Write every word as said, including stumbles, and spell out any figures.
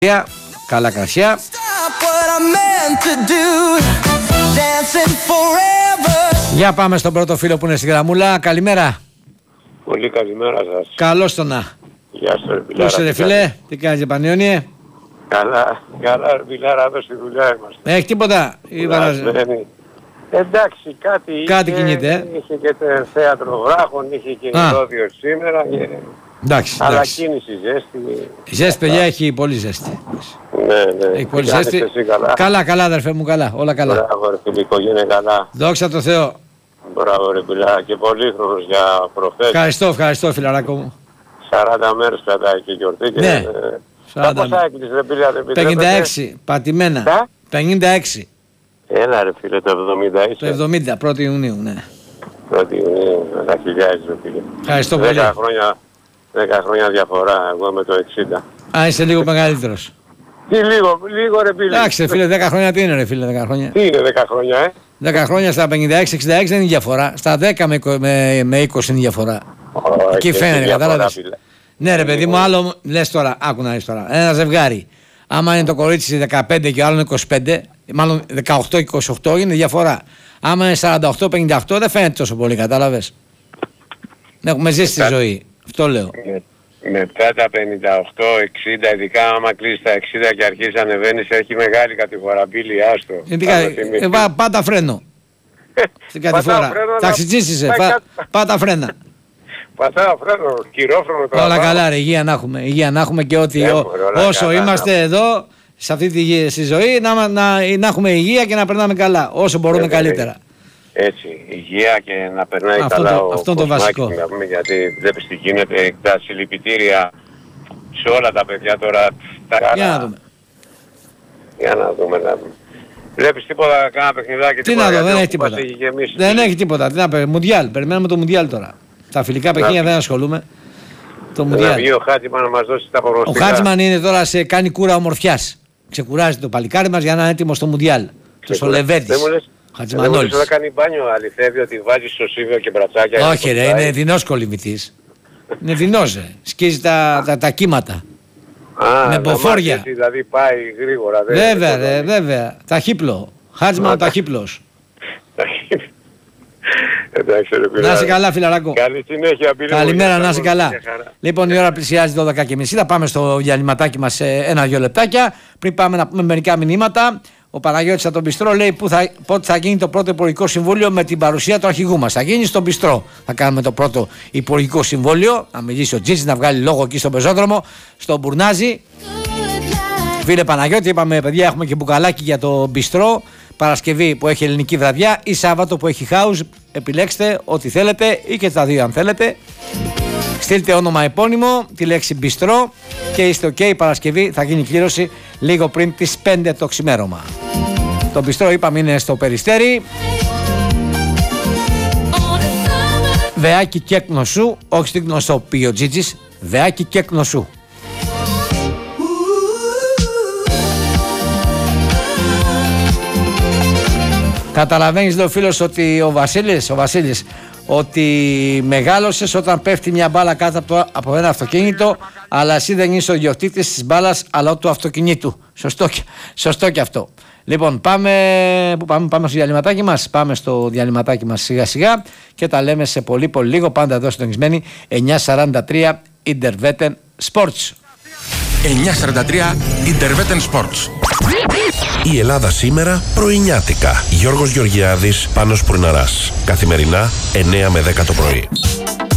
Καλά κρασιά. Για πάμε στον πρώτο φίλο που είναι στη γραμμούλα. Καλημέρα. Πολύ καλημέρα σας. Καλώς το να. Γεια σου ρε Πώς είσαι ρε φίλε, τι κάνεις Πανιόνιε? Καλά, καλά ρε Πιλάρα, εδώ στη δουλειά είμαστε. Έχει τίποτα? Κουρασμένοι. Εντάξει, κάτι, κάτι είχε, κινείται. Ε? Είχε και το θέατρο βράχων, είχε και ρόδιο σήμερα. Και... Εντάξει, αλλά εντάξει. κίνηση, ζέστη. Η ζέστη παιδιά έχει πολύ ζέστη. Ναι, ναι. Έχει πολύ ζέστη. Καλά. καλά, καλά αδερφέ μου, καλά, όλα καλά. Μπράβο ρε φίλε, η οικογένεια καλά. Δόξα τω Θεώ. Μπράβο ρε Πιλάρα, και πολύχρονος για προχθές. Ευχαριστώ, ευχαριστώ φιλαράκο μου. σαράντα μέρες κρατάει και γιορτή. Και, ναι. ε, σαράντα πόσα έκλεισε ρε Πιλάρα? πενήντα έξι, πατημένα. Τα? πενήντα έξι. Έλα ρε φίλε, το εβδομήντα είσαι. Το εβδομήντα, πρώτη Ιουνίου, ναι. πρώτη Ιουνίου, τα χιλιάδες ρε φίλε. Ευχαριστώ πολύ. δέκα χρόνια, δέκα χρόνια διαφορά, εγώ με το εξήντα. Α, είσαι λίγο μεγαλύτερος. Τι λίγο, λίγο ρε φίλε. Εντάξει φίλε, δέκα χρόνια τι είναι ρε φίλε, δέκα χρόνια. Τι είναι δέκα χρόνια, ε. δέκα χρόνια στα πενήντα έξι εξήντα έξι δεν είναι διαφορά. Στα δέκα με, με, με είκοσι είναι διαφορά. Oh, εκεί φαίνεται, κατάλαβες. Ναι ρε παιδί μου, άλλο λες τώρα, άκου να δεις τώρα. Ένα ζευγάρι. Άμα είναι το κορίτσι δεκαπέντε και ο άλλος είκοσι πέντε, μάλλον δεκαοκτώ και είκοσι οκτώ είναι διαφορά. Άμα είναι σαράντα οκτώ πενήντα οκτώ δεν φαίνεται τόσο πολύ, κατάλαβες. Έχουμε ζήσει τη ζωή. Αυτό λέω. Μετά τα πενήντα οκτώ εξήντα, ειδικά άμα κλείσει τα εξήντα και αρχίζει να ανεβαίνεις, έχει μεγάλη κατηφορά. Μπίλη, άστρο. Ε, πάτα φρένο. Στην κατηφορά. Ταξιτζής είσαι, πάτα φρένα. Πατάω φρένο, κυρόφρονο τώρα. Όλα καλά ρε, υγεία να έχουμε. Υγεία να έχουμε και ότι Έχουμε, ό, όσο καλά, είμαστε να... εδώ, σε αυτή τη στη ζωή, να, να, να έχουμε υγεία και να περνάμε καλά. Όσο μπορούμε Βέβαια, καλύτερα. Έτσι, υγεία και να περνάει αυτό καλά το, ο αυτό το βασικό. Να πούμε, γιατί βλέπεις τι γίνεται, τα συλληπιτήρια σε όλα τα παιδιά τώρα. Τα... Για να δούμε. Για να δούμε, να δούμε. Βλέπεις τίποτα, κάνα παιχνιδάκι? Τι να δω, δεν έχει τίποτα. Δεν έχει τίποτα. Τι να πει, Μουντιάλ, περιμένουμε το Μουντιάλ τώρα. Τα φιλικά παιχνίδια δεν ασχολούμαι. Το Μουντιάλ. βγει ο Χάτζημαν να μας δώσει τα προγνωστικά. Ο Χάτζημαν είναι τώρα σε κάνει κούρα ομορφιάς. Ξεκουράζει το παλικάρι μας για να είναι έτοιμο στο Μουντιάλ. Το Σολεβέντης. Χατζημανόλης. Δεν κάνει μπάνιο, αληθεύει ότι βάζει στο σίβιο και μπρατσάκια. Όχι ρε, είναι δεινός κολυμβητής. Είναι δεινός ρε. Σκίζει τα, τα, τα κύματα. Α, με μποφόρια. Δηλαδή πάει γρήγορα. Δεν βέβαια ρε, βέβαια. Ταχύπλο. Χάτζημαν ταχύπλος. Εντάξει, ρε, να είσαι καλά φιλαράκο. Καλή συνέχεια. Καλημέρα, να είσαι καλά. Λοιπόν, η ώρα πλησιάζει δώδεκα και μισή. Θα πάμε στο διαλυματάκι μας σε ένα-δυο λεπτάκια. Πριν πάμε να πούμε μερικά μηνύματα. Ο Παναγιώτης από τον Μπιστρό λέει που θα, πότε θα γίνει το πρώτο υπουργικό συμβούλιο με την παρουσία του αρχηγού μας. Θα γίνει στον Μπιστρό. Θα κάνουμε το πρώτο υπουργικό συμβούλιο. Να μιλήσει ο Τζίτζης, να βγάλει λόγο εκεί στον πεζόδρομο, στον Μπουρνάζι. Φίλε Παναγιώτη, είπαμε παιδιά, έχουμε και μπουκαλάκι για το Μπιστρό. Παρασκευή που έχει ελληνική βραδιά ή Σάββατο που έχει house. Επιλέξτε ό,τι θέλετε ή και τα δύο αν θέλετε. Στείλτε όνομα επώνυμο, τη λέξη Μπιστρό και είστε ok. Παρασκευή θα γίνει κλήρωση λίγο πριν τις πέντε το ξημέρωμα. Το Μπιστρό είπαμε είναι στο Περιστέρι. Βεάκι και γνωσού, όχι στην γνωσό πει ο Τζίτζης. Βεάκι και γνωσού. Καταλαβαίνεις λέει ο φίλος ότι ο Βασίλης, ο Βασίλης ότι μεγάλωσες όταν πέφτει μια μπάλα κάτω από, το, από ένα αυτοκίνητο, αλλά εσύ δεν είσαι ο ιδιοκτήτης της μπάλας αλλά του αυτοκινήτου. Σωστό, σωστό και αυτό. Λοιπόν, πάμε, που πάμε, πάμε στο διαλυματάκι μας. Πάμε στο διαλυματάκι μας σιγά σιγά και τα λέμε σε πολύ πολύ λίγο. Πάντα εδώ συντονισμένοι εννιακόσια σαράντα τρία Intervetten Sports. εννιακόσια σαράντα τρία Intervetten Sports. Η Ελλάδα σήμερα πρωινιάτικα. Γιώργος Γεωργιάδης, Πάνος Πουρναράς. Καθημερινά εννιά με δέκα το πρωί.